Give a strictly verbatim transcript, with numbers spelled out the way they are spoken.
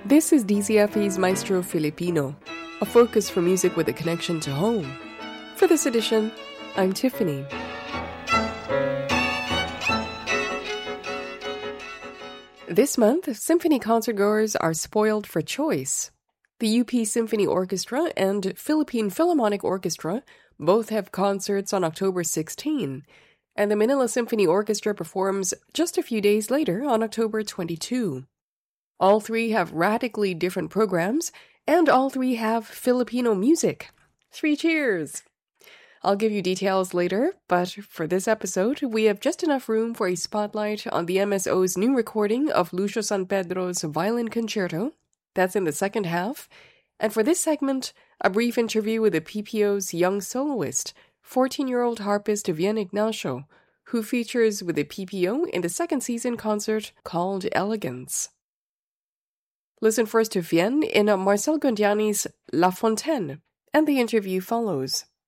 This is D Z F E's Maestro Filipino, a focus for music with a connection to home. For this edition, I'm Tiffany. This month, symphony concertgoers are spoiled for choice. The U P Symphony Orchestra and Philippine Philharmonic Orchestra both have concerts on October sixteenth, and the Manila Symphony Orchestra performs just a few days later on October twenty-second. All three have radically different programs, and all three have Filipino music. Three cheers! I'll give you details later, but for this episode, we have just enough room for a spotlight on the M S O's new recording of Lucio San Pedro's Violin Concerto. That's in the second half. And for this segment, a brief interview with the P P O's young soloist, fourteen-year-old harpist Vian Ignacio, who features with the P P O in the second season concert called Elegance. Listen first to Vian in Marcel Gondiani's La Fontaine, and the interview follows.